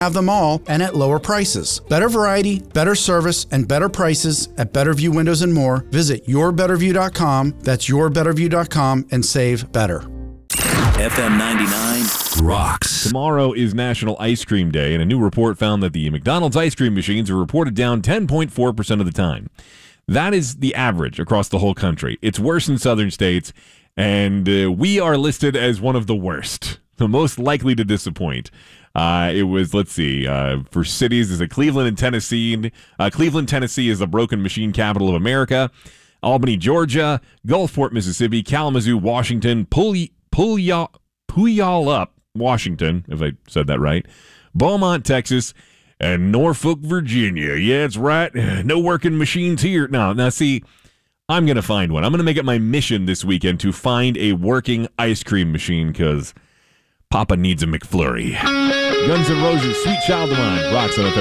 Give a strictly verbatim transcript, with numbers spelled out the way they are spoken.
have them all and at lower prices. Better variety, better service, and better prices at Betterview Windows and More. Visit your better view dot com. That's your better view dot com and save better. F M ninety-nine rocks. Tomorrow is National Ice Cream Day, and a new report found that the McDonald's ice cream machines are reported down ten point four percent of the time. That is the average across the whole country. It's worse in southern states, and uh, we are listed as one of the worst, the most likely to disappoint. Uh, it was, let's see, uh, for cities, is it Cleveland and Tennessee? Uh, Cleveland, Tennessee is the broken machine capital of America. Albany, Georgia, Gulfport, Mississippi, Kalamazoo, Washington, Pulley, Puyallup, Puyallup, Washington, if I said that right, Beaumont, Texas, and Norfolk, Virginia. Yeah, that's right. No working machines here. No, now see, I'm going to find one. I'm going to make it my mission this weekend to find a working ice cream machine because Papa needs a McFlurry. Guns N' Roses, Sweet Child of Mine, rocks on F M.